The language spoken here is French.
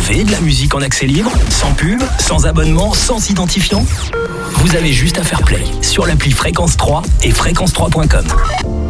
veux de la musique en accès libre, sans pub, sans abonnement, sans identifiant? Vous avez juste à faire play sur l'appli Fréquence 3 et fréquence3.com.